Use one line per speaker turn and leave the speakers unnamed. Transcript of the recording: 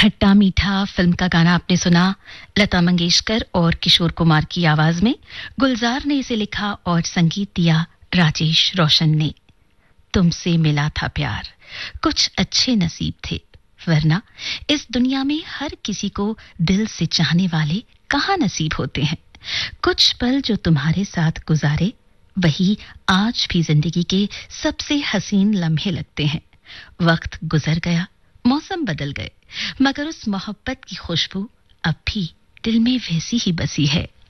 खट्टा मीठा फिल्म का गाना आपने सुना। लता मंगेशकर और किशोर कुमार की आवाज में गुलजार ने इसे लिखा और संगीत दिया राजेश रोशन ने। तुमसे मिला था प्यार, कुछ अच्छे नसीब थे, वरना इस दुनिया में हर किसी को दिल से चाहने वाले कहाँ नसीब होते हैं। कुछ पल जो तुम्हारे साथ गुजारे, वही आज भी जिंदगी के सबसे हसीन लम्हे लगते हैं। वक्त गुजर गया, मौसम बदल गए, मगर उस मोहब्बत की खुशबू अब भी दिल में वैसी ही बसी है।